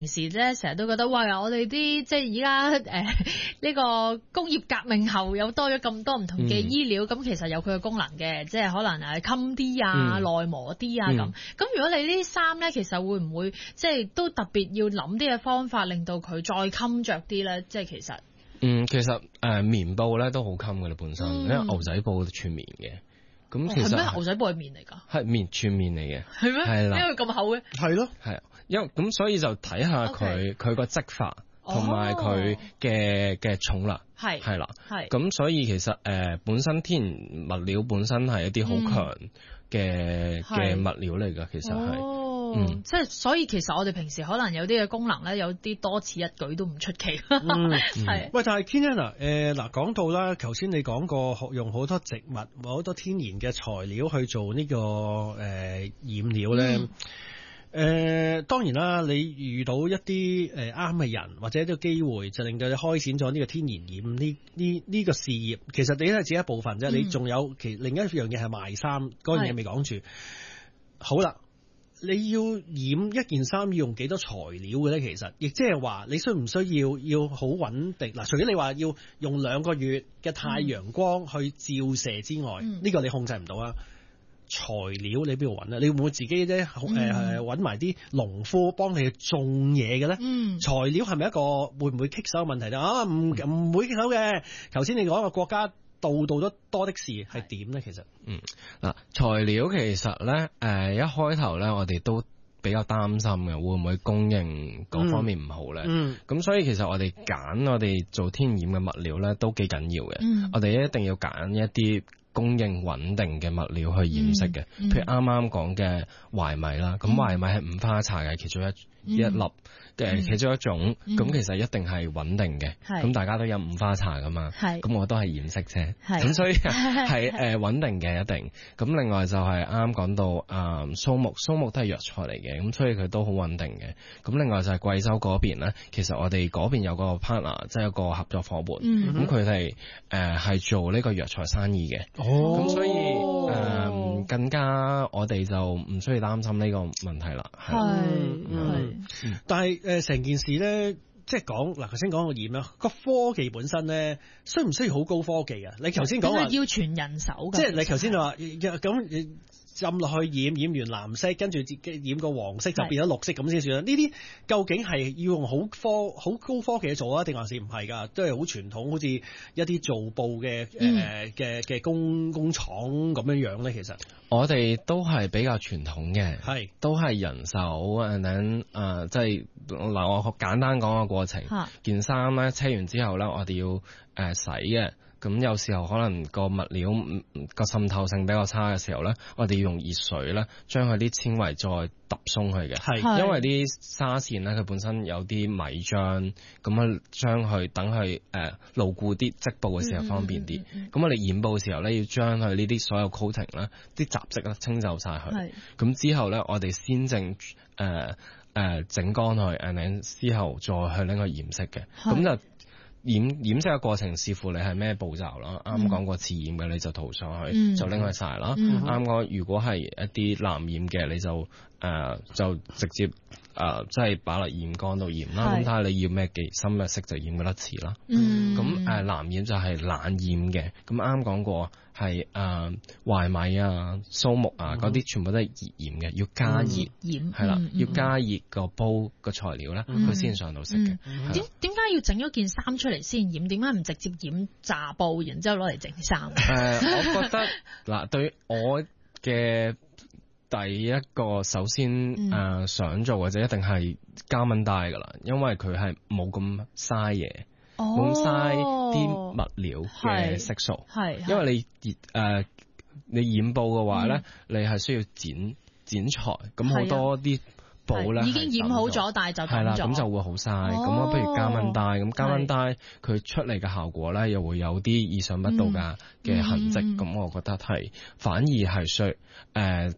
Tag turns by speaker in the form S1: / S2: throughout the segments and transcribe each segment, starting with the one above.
S1: 平時咧成日都覺得哇，我哋啲即係而家呢個工業革命後有多咗咁多唔同嘅衣料，咁其實有佢嘅功能嘅，即係可能襟啲啊、耐磨啲啊咁。咁如果你呢啲衫咧，其實會唔會即係都特別要諗啲嘅方法，令到佢再襟着啲咧？即係其實
S2: 其實棉布咧都好襟㗎啦，本身因為牛仔布全棉嘅。咁其實
S1: 係咩？牛仔布係棉嚟㗎？
S2: 係全棉嚟嘅。
S1: 係咩？係啦，因為咁厚嘅。
S3: 係咯，
S2: 係啊，因為咁所以就睇下佢個織法同埋佢嘅重量。係啦。咁所以其實本身天然物料本身係一啲好強嘅物料嚟㗎，其實係。
S1: 即係所以其實我哋平時可能有啲嘅功能咧，有啲多此一舉都唔出奇。
S3: 係。喂，但係 Ken 嗱講到啦，頭先你講過用好多植物、好多天然嘅材料去做呢個染料咧。當然啦，你遇到一啲啱嘅人或者一個機會，就令到你開展咗呢個天然染呢個事業。其實你都係只一部分啫，你仲有另一樣嘢係賣衫，嗰樣嘢未講住。好啦。你要染一件衫要用幾多材料嘅咧？其實亦即係話你需唔需要好穩定嗱？除咗你話要用2個月嘅太陽光去照射之外，呢個你控制唔到啊。材料你邊度揾啊？你會唔會自己咧揾埋啲農夫幫你去種嘢嘅咧？材料係咪一個會唔會棘手嘅問題咧？唔會棘手嘅。頭先你講個國家度都多的是係點咧？其實
S2: 材料其實咧一開頭咧我哋都比較擔心嘅，會唔會供應嗰方面唔好咧？咁所以其實我哋做天然嘅物料咧都幾緊要嘅。我哋一定要揀一啲供應穩定嘅物料去染色嘅。譬如啱啱講嘅槐米啦，咁槐米係五花茶嘅其中一粒嘅其中一種，咁其實一定係穩定嘅。咁大家都飲五花茶噶嘛，咁我都係染色啫。咁所以係穩定嘅一定。咁另外就係啱啱講到蘇木都係藥材嚟嘅，咁所以佢都好穩定嘅。咁另外就係貴州嗰邊咧，其實我哋嗰邊有個 partner， 即係有個合作夥伴，咁佢哋係做呢個藥材生意嘅。咁所以更加我哋就唔需要擔心呢個問題啦。
S3: 但係成件事咧，即係講嗱，頭先講個染啦，個科技本身咧，需唔需要好高科技啊？你頭先講話
S1: 要全人手㗎，
S3: 即係你頭先就話咁浸落去染完藍色，跟住染個黃色就變咗綠色咁先算啦。呢啲究竟係要用好高科技去做啊，定還是唔係㗎？都係好傳統，好似一啲做布嘅工廠咁樣咧。其實
S2: 我哋都係比較傳統嘅，都係人手即係嗱，我簡單講個過程。件衫咧車完之後咧，我哋要洗嘅。咁有時候可能個物料個滲透性比較差嘅時候咧，我哋要用熱水咧，將佢啲纖維再揼鬆佢嘅。因為啲紗線咧，佢本身有啲米漿，咁將佢等佢牢固啲，織布嘅時候方便啲。咁我哋染布嘅時候咧，要將佢呢啲所有 coating 啦，啲雜質啦清走晒佢。咁之後咧，我哋先整乾佢，然之後再去拎個染色嘅。咁就染色嘅過程視乎你係咩步驟啦。啱講過次染嘅你就塗上去，就拎去曬啦。啱講如果係一啲藍染嘅，你就直接即係擺落染缸度染啦。咁睇下你要咩深嘅色就染嗰粒詞啦。咁藍染就係冷染嘅。咁啱講過係槐米啊、蘇木啊嗰啲全部都係熱染嘅，要加熱係啦，要加熱個煲個材料咧，佢先上到色嘅。
S1: 點解要整咗件衫出嚟先染？點解唔直接染炸布，然之後攞嚟整衫？
S2: 我覺得嗱，對我嘅第一個首先想做嘅就一定係加蚊帶噶啦，因為佢係冇咁嘥嘢，冇咁嘥啲物料嘅色素。因為你染布嘅話咧，你係需要剪裁，咁好多啲布咧
S1: 已經染好咗，但係就
S2: 係啦，咁就會好嘥。咁我不如加蚊帶，咁加蚊帶佢出嚟嘅效果咧，又會有啲意想不到嘅痕跡。咁我覺得係反而係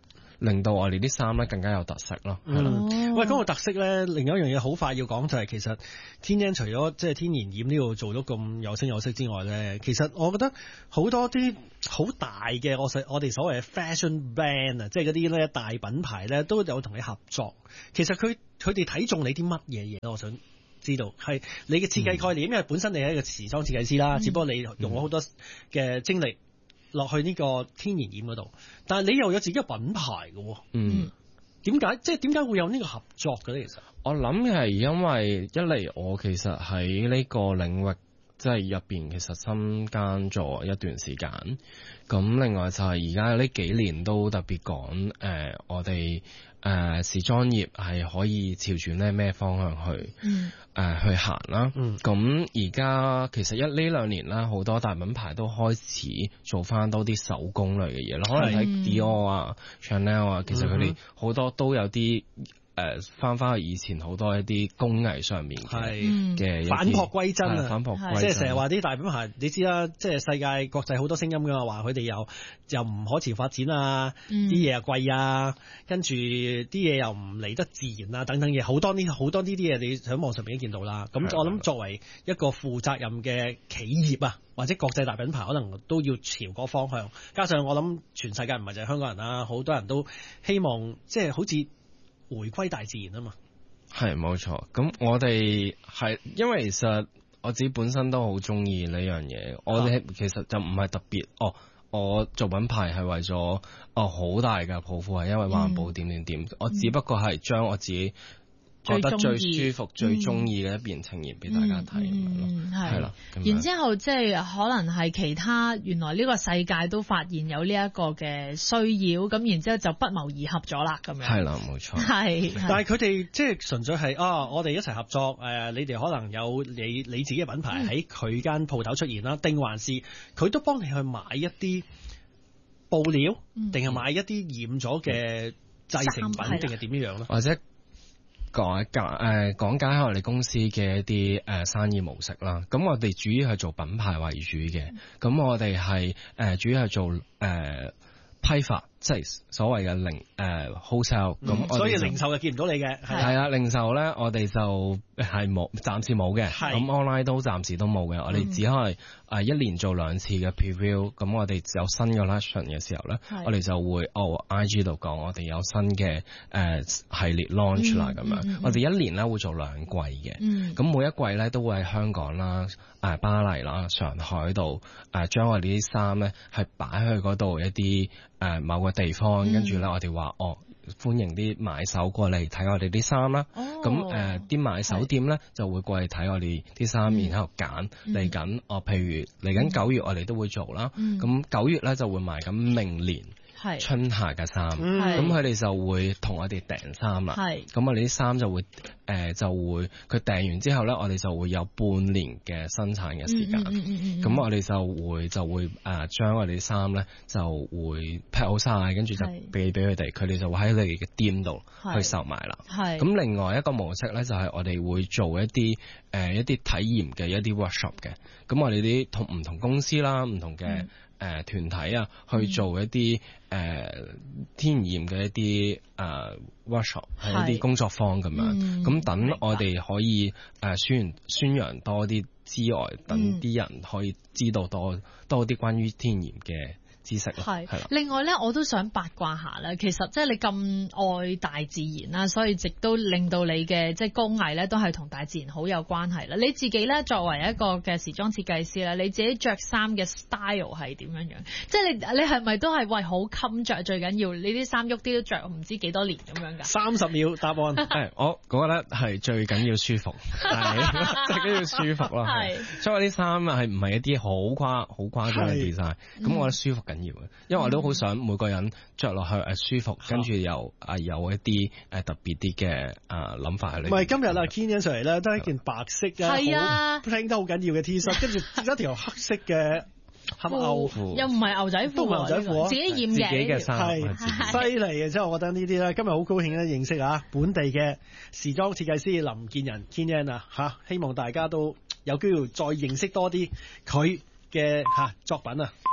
S2: 令到我哋啲衫咧更加有特色咯。係啦，
S3: 喂，講到特色咧，另一樣嘢好快要講就係其實天恩除咗即係天然染呢度做到咁有聲有色之外咧，其實我覺得好多啲好大嘅我哋所謂嘅 fashion brand 啊，即係嗰啲咧大品牌咧都有同你合作。其實佢哋睇中你啲乜嘢嘢咧？我想知道係你嘅設計概念，因為本身你係一個時裝設計師啦，只不過你用咗好多嘅精力落去呢個天然染嗰度，但係你又有自己嘅品牌嘅。點解會有呢個合作嘅咧？其實
S2: 我諗係因為一嚟我其實喺呢個領域即係入邊其實深耕咗一段時間，咁另外就係而家呢幾年都特別講我哋時裝業係可以朝住呢咩方向去去行啦。咁而家其實呢兩年啦，好多大品牌都開始做翻多啲手工類嘅嘢啦，可能喺 Dior 啊、Chanel 啊，其實佢哋好多都有啲翻去以前好多一啲工藝上面嘅
S3: 返璞歸真啊！
S2: 返璞歸真，
S3: 即係成日話啲大品牌，你知啦，即係世界國際好多聲音噶嘛，話佢哋又唔可持發展啊，啲嘢又貴啊，跟住啲嘢又唔嚟得自然啊，等等嘢，好多呢啲嘢，你喺網上面已經見到啦。咁我諗作為一個負責任嘅企業啊，或者國際大品牌，可能都要朝個方向。加上我諗全世界唔係就係香港人啦，好多人都希望即係好似回歸大自然啊嘛，
S2: 係冇錯。咁我哋係因為其實我自己本身都好中意呢樣嘢，我哋其實就唔係特別我做品牌係為咗好大嘅抱負，係因為環保點，我只不過係將我自己覺得最舒服、最中意嘅一邊呈現俾大家睇咁樣咯，係啦。
S1: 然之後即係可能係其他原來呢個世界都發現有呢一個嘅需要，咁然之後就不謀而合咗啦，咁樣。係
S2: 啦，冇錯。
S1: 係，
S3: 但係佢哋即係純粹係我哋一齊合作，你哋可能有你自己嘅品牌喺佢間鋪頭出現啦，定還是佢都幫你去買一啲布料，定係買一啲染咗嘅製成品，定係點樣咧？
S2: 或者講解下我哋公司嘅一啲生意模式啦。咁我哋主要係做品牌為主嘅，咁我哋係主要係做批發，即係所謂嘅wholesale。咁
S3: 所以零售就見唔到你嘅。
S2: 係啊，零售咧我哋就係暫時冇嘅。咁 online 都暫時都冇嘅。我哋只可以一年做2次嘅 preview。咁我哋有新嘅 collection 嘅時候咧，我哋就會IG 度講我哋有新嘅系列 launch 啦咁樣。我哋一年咧會做2季嘅。咁每一季咧都會喺香港啦、巴黎啦、上海度將我哋啲衫咧係擺去嗰度一啲某個地方，跟住咧我哋話歡迎啲買手過嚟睇我哋啲衫啦。咁啲買手店咧就會過嚟睇我哋啲衫，然後揀嚟緊譬如嚟緊9月我哋都會做啦。咁9月咧就會賣緊明年春夏嘅衫，咁佢哋就會同我哋訂衫啦。咁我哋啲衫就會佢訂完之後咧，我哋就會有半年嘅生產嘅時間。咁我哋就會將我哋啲衫咧就會 pack 好晒，跟住就俾佢哋，佢哋就會喺你哋嘅店度去售賣啦。咁另外一個模式咧就係我哋會做一啲體驗嘅一啲 workshop 嘅。咁我哋啲同唔同公司啦，唔同嘅團體啊，去做一啲天然嘅一啲workshop， 係一啲工作坊咁樣。咁等我哋可以宣揚多啲之外，等啲人可以知道多啲關於天然嘅知識咯。係啦。
S1: 另外咧，我都想八卦下啦。其實即係你咁愛大自然啦，所以亦都令到你嘅即係工藝咧，都係同大自然好有關係啦。你自己咧作為一個嘅時裝設計師咧，你自己着衫嘅 style 係點樣樣？即係你係咪都係為好襟着最緊要？你啲衫喐啲都着唔知幾多年咁樣㗎
S3: ？30秒答案。
S2: 我覺得係最緊要舒服，最緊要舒服咯。所以我啲衫係唔係一啲好誇張嘅 design？咁我覺得舒服緊要嘅，因為我都好想每個人着落去舒服，跟住又有一啲特別啲嘅諗法喺裏面。
S3: 唔係今日Ken 上嚟咧，都係一件白色嘅，好 plain 得好緊要嘅 T 恤，跟住一條黑色嘅黑牛褲，
S1: 又唔係牛仔褲，
S3: 都唔係牛仔褲，
S1: 自己染
S2: 嘅衫，
S3: 係犀利嘅。即係我覺得呢啲咧，今日好高興咧認識本地嘅時裝設計師林建仁 Ken 希望大家都有機會再認識多啲佢嘅作品啊！